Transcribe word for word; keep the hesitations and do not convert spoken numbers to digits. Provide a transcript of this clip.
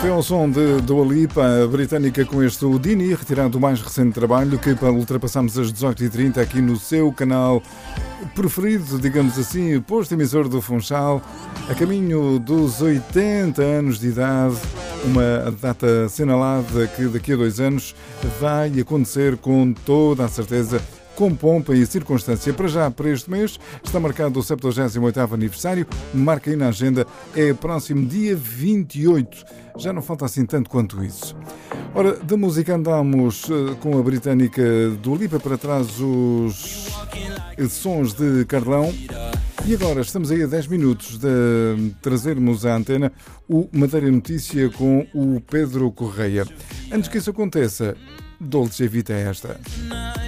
Foi ao som de Dua Lipa, a britânica, com este Houdini, retirado do mais recente trabalho, que ultrapassamos às dezoito e trinta aqui no seu canal preferido, digamos assim, posto emissor do Funchal, a caminho dos oitenta anos de idade, uma data assinalada que daqui a dois anos vai acontecer com toda a certeza, com pompa e circunstância. Para já, para este mês, está marcado o septuagésimo oitavo aniversário, marca aí na agenda, é próximo dia vinte e oito. Já não falta assim tanto quanto isso. Ora, da música andamos com a britânica Dua Lipa, para trás os sons de Carlão. E agora estamos aí a dez minutos de trazermos à antena o Madeira Notícia com o Pedro Correia. Antes que isso aconteça, Dolce Vita é esta.